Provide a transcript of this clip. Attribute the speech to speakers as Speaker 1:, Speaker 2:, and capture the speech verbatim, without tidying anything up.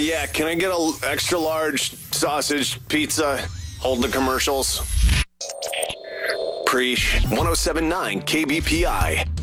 Speaker 1: yeah, can I get a extra large sausage pizza? Hold the commercials. Preach. one oh seven point nine K B P I.